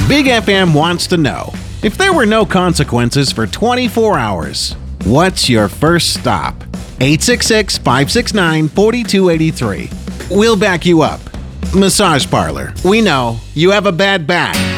Big FM wants to know, if there were no consequences for 24 hours, what's your first stop? 866-569-4283. We'll back you up. Massage parlor. We know you have a bad back.